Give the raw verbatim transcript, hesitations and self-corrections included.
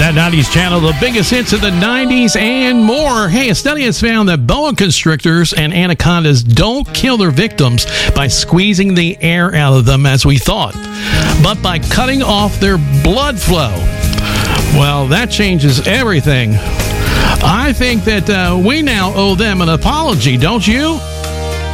That nineties channel, the biggest hits of the nineties and more. Hey, a study has found that boa constrictors and anacondas don't kill their victims by squeezing the air out of them as we thought, but by cutting off their blood flow. Well, that changes everything. I think that uh, we now owe them an apology, don't you?